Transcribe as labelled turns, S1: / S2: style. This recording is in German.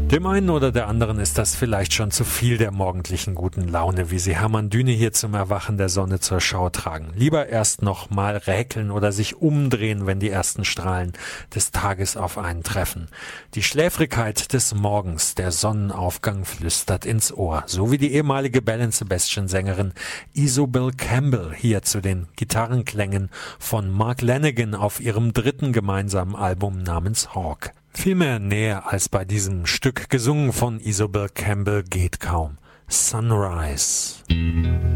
S1: Dem einen oder der anderen ist das vielleicht schon zu viel der morgendlichen guten Laune, wie sie Hermann Düne hier zum Erwachen der Sonne zur Schau tragen. Lieber erst noch mal räkeln oder sich umdrehen, wenn die ersten Strahlen des Tages auf einen treffen. Die Schläfrigkeit des Morgens, der Sonnenaufgang flüstert ins Ohr, so wie die ehemalige Bell & Sebastian-Sängerin Isobel Campbell hier zu den Gitarrenklängen von Mark Lanegan auf ihrem dritten gemeinsamen Album namens Hawk. Viel mehr Nähe als bei diesem Stück, gesungen von Isobel Campbell, geht kaum. Sunrise.